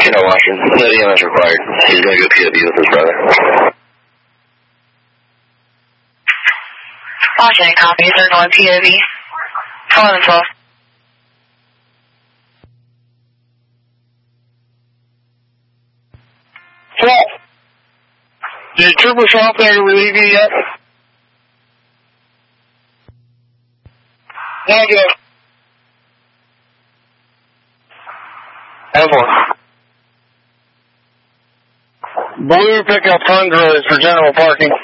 Kiddo Washington. No EMS required. He's going to go POV with his brother. Washington, copy. 31 POV. 1112. What? Did Trooper show up there to relieve you yet? Negative. Evelyn. Blue pickup Honda is for general parking.